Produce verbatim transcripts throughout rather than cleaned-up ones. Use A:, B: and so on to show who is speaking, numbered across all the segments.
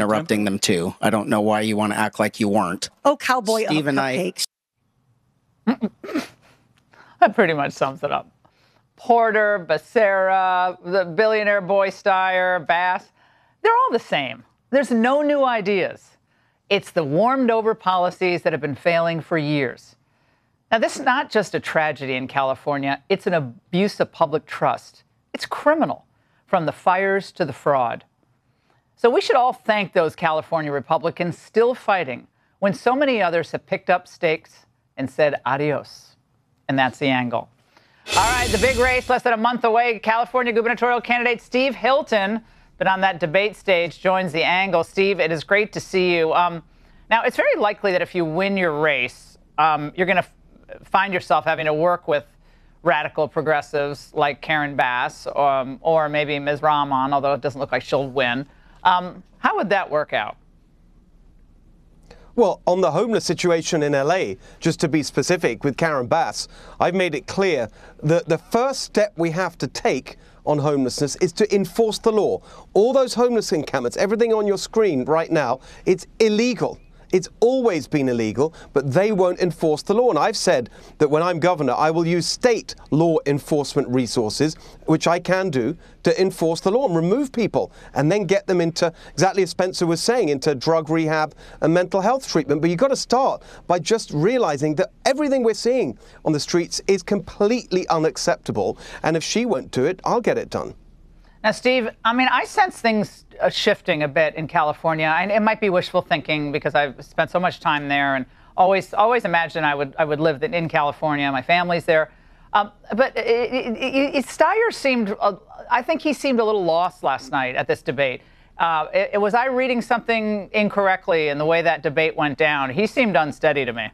A: interrupting them too. I don't know why you want to act like you weren't.
B: Oh, cowboy
A: Steve and
B: cupcakes.
C: I... That pretty much sums it up. Porter, Becerra, the billionaire boy Steyer, Bass, they're all the same. There's no new ideas. It's the warmed-over policies that have been failing for years. Now, this is not just a tragedy in California. It's an abuse of public trust. It's criminal, from the fires to the fraud. So we should all thank those California Republicans still fighting when so many others have picked up stakes and said adios. And that's the angle. All right, the big race, less than a month away. California gubernatorial candidate Steve Hilton, been on that debate stage, joins the angle. Steve, it is great to see you. Um, now, it's very likely that if you win your race, um, you're going to find yourself having to work with radical progressives like Karen Bass um, or maybe Miz Rahman, although it doesn't look like she'll win. Um, how would that work out?
D: Well, on the homeless situation in L A, just to be specific with Karen Bass, I've made it clear that the first step we have to take on homelessness is to enforce the law. All those homeless encampments, everything on your screen right now, it's illegal. It's always been illegal, but they won't enforce the law. And I've said that when I'm governor, I will use state law enforcement resources, which I can do, to enforce the law and remove people and then get them into, exactly as Spencer was saying, into drug rehab and mental health treatment. But you've got to start by just realizing that everything we're seeing on the streets is completely unacceptable. And if she won't do it, I'll get it done.
C: Now, Steve, I mean, I sense things uh, shifting a bit in California. And it might be wishful thinking because I've spent so much time there and always always imagined I would I would live in California. My family's there. Um, but it, it, it, it, Steyer seemed, uh, I think he seemed a little lost last night at this debate. Uh, it, it, was I reading something incorrectly in the way that debate went down? He seemed unsteady to me.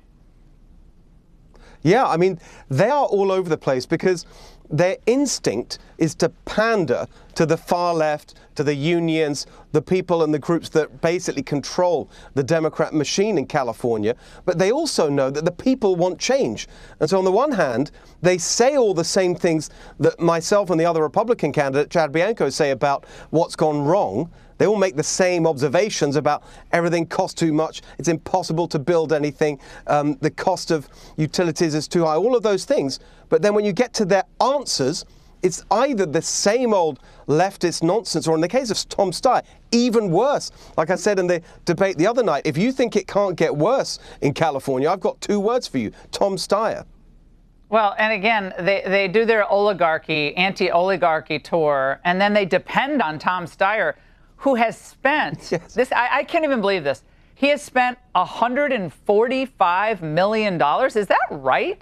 D: Yeah, I mean, they are all over the place because their instinct is to pander to the far left, to the unions, the people and the groups that basically control the Democrat machine in California. But they also know that the people want change. And so on the one hand, they say all the same things that myself and the other Republican candidate, Chad Bianco, say about what's gone wrong. They all make the same observations about everything costs too much, it's impossible to build anything, um, the cost of utilities is too high, all of those things. But then when you get to their answers, it's either the same old leftist nonsense, or in the case of Tom Steyer, even worse. Like I said in the debate the other night, if you think it can't get worse in California, I've got two words for you: Tom Steyer.
C: Well, and again, they, they do their oligarchy, anti-oligarchy tour, and then they depend on Tom Steyer, who has spent, yes. this, I, I can't even believe this, he has spent one hundred forty-five million dollars. Is that right?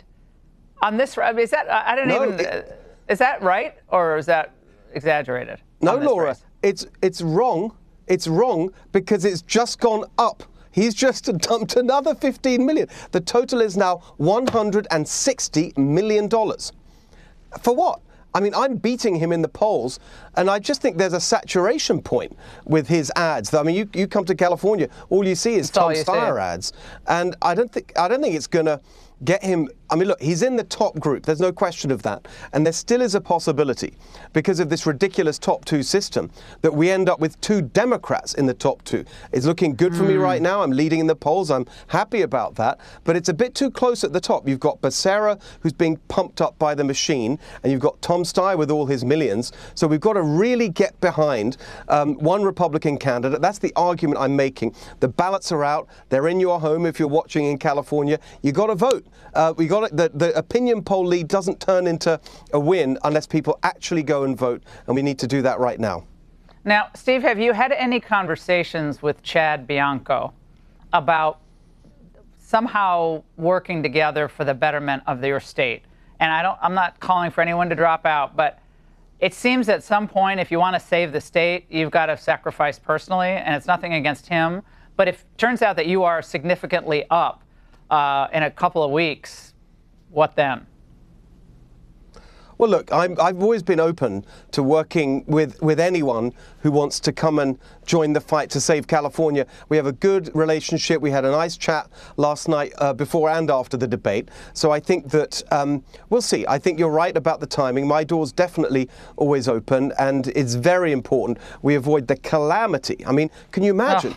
C: On this, is that, I don't no, even, it, is that right? Or is that exaggerated?
D: No, Laura, race? it's it's wrong. It's wrong because it's just gone up. He's just dumped another fifteen million dollars. The total is now one hundred sixty million dollars. For what? I mean, I'm beating him in the polls, and I just think there's a saturation point with his ads. I mean, you, you come to California, all you see is Tom Steyer ads, and I don't think I don't think it's going to get him. I mean, look, he's in the top group. There's no question of that. And there still is a possibility, because of this ridiculous top two system, that we end up with two Democrats in the top two. It's looking good for mm. me right now. I'm leading in the polls. I'm happy about that. But it's a bit too close at the top. You've got Becerra, who's being pumped up by the machine, and you've got Tom Steyer with all his millions. So we've got to really get behind um, one Republican candidate. That's the argument I'm making. The ballots are out. They're in your home if you're watching in California. You've got to vote. Uh, we got it. The, the opinion poll lead doesn't turn into a win unless people actually go and vote, and we need to do that right now.
C: Now, Steve, have you had any conversations with Chad Bianco about somehow working together for the betterment of your state? And I don't, I'm not calling for anyone to drop out, but it seems at some point, if you want to save the state, you've got to sacrifice personally, and it's nothing against him. But if it turns out that you are significantly up uh, in a couple of weeks, what then?
D: Well, look, I'm, I've always been open to working with, with anyone who wants to come and join the fight to save California. We have a good relationship. We had a nice chat last night uh, before and after the debate. So I think that um, we'll see. I think you're right about the timing. My door's definitely always open, and it's very important we avoid the calamity. I mean, can you imagine?